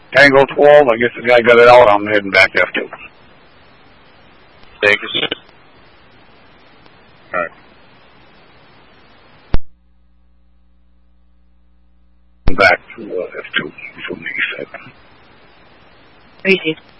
Tango 12, I guess the guy got it out. I'm heading back to F2. Thank you, sir. All right. Back to F2 from the east side. Crazy.